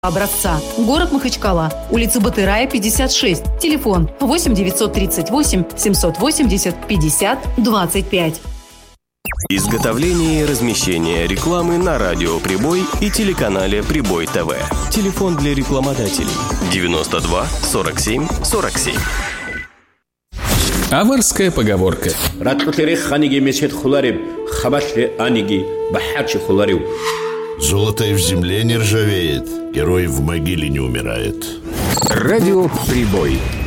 образца. Город Махачкала. Улица Батырая, 56. Телефон 8 938 780 50 25. Изготовление и размещение рекламы на радио «Прибой» и телеканале «Прибой ТВ». Телефон для рекламодателей 92 47 47. Аварская поговорка. Золото и в земле не ржавеет, герой в могиле не умирает. Радио «Прибой».